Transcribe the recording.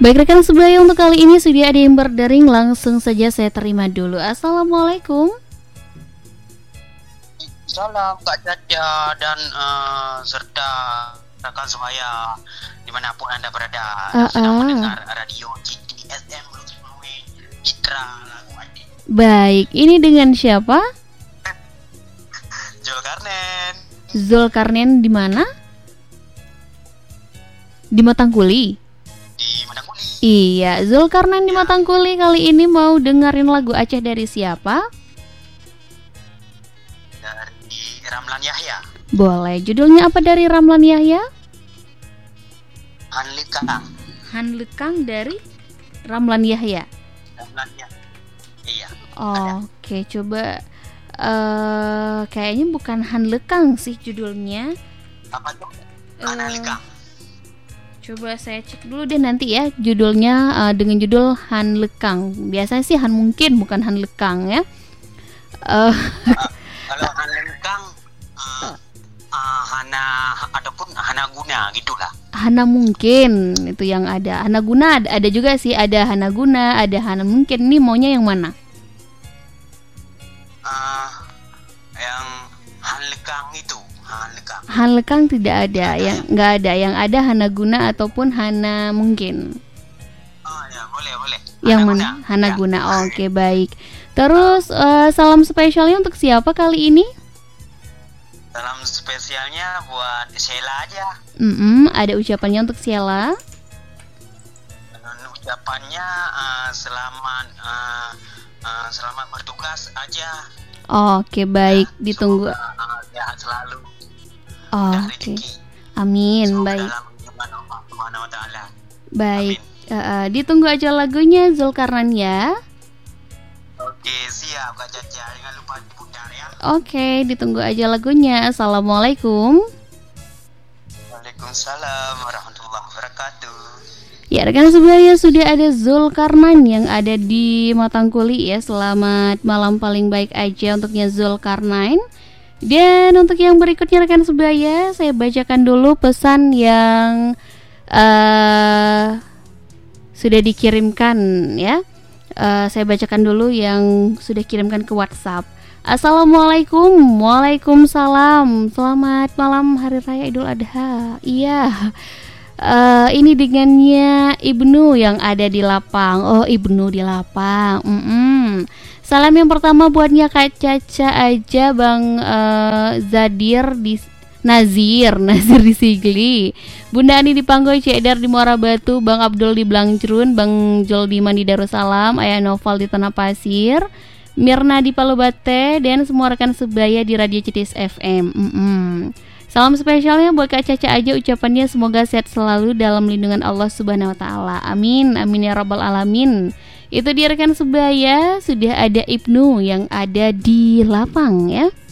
Baik rekan sebaya, untuk kali ini sudah ada yang berdaring, langsung saja saya terima dulu. Assalamualaikum. Salam Kak Caca dan serta rekan sebaya dimanapun Anda berada yang sedang mendengar radio GTSM Citra Lagu Adik. Baik, ini dengan siapa? Zulkarnain. Zulkarnain di mana? Di Matangkuli. Di Matangkuli. Iya, Zulkarnain di Matangkuli kali ini mau dengerin lagu Aceh dari siapa? Dari Ramlan Yahya. Boleh, judulnya apa dari Ramlan Yahya? Hanlikang. Hanlikang dari Ramlan Yahya. Ramlan Yahya. Iya. Oke, coba kayaknya bukan Hanlikang sih judulnya. Apa tuh? Hanlikang. Coba saya cek dulu deh nanti ya judulnya, dengan judul Han Lekang. Biasanya sih Han Mungkin, bukan Han Lekang ya. Kalau Han Lekang Hana ataupun Hana Guna gitulah. Hana Mungkin itu yang ada. Hana Guna ada juga sih, ada Hana Guna, ada Hana Mungkin. Nih maunya yang mana? Yang Han Lekang itu. Han Lekang tidak ada, yang nggak ada, yang ada Hana Guna ataupun Hana Mungkin. Oh ya, boleh. Yang mana? Hana Guna. Oke, baik. Terus salam spesialnya untuk siapa kali ini? Salam spesialnya buat Sheila aja. Ada ucapannya untuk Sheila. Ucapannya selamat bertugas aja. Oke, baik, ditunggu. Sehat selalu. Oke. Amin. Semoga baik. Dalam lindungan Allah Subhanahu wa taala. Baik. Ditunggu aja lagunya Zulkarnain ya. Oke, siap Kak Caca. Jangan lupa diputar ya. Oke, ditunggu aja lagunya. Assalamualaikum. Waalaikumsalam warahmatullahi wabarakatuh. Ya, rekan sebaya, sudah ada Zulkarnain yang ada di Matangkuli ya. Selamat malam paling baik aja untuknya Zulkarnain. Dan untuk yang berikutnya rekan sebaya, saya bacakan dulu pesan yang sudah dikirimkan ya. Saya bacakan dulu yang sudah kirimkan ke WhatsApp. Assalamualaikum. Waalaikumsalam. Selamat malam hari raya Idul Adha. Iya. Ini dengannya Ibnu yang ada di Lapang. Oh, Ibnu di Lapang. Salam yang pertama buatnya Kak Caca aja, Bang Zadir di Nazir di Sigli, Bunda Ani di Panggoy, Cedar di Muara Batu, Bang Abdul di Blangcrun, Bang Joldiman di Darussalam, Ayah Noval di Tanah Pasir, Mirna di Palu Bate, dan semua rekan sebaya di Radio Citis FM. Salam spesialnya buat Kak Caca aja, ucapannya semoga sehat selalu dalam lindungan Allah Subhanahu wa taala. Amin, amin ya rabbal alamin. Itu dia rekan sebaya, sudah ada Ibnu yang ada di Lapang ya.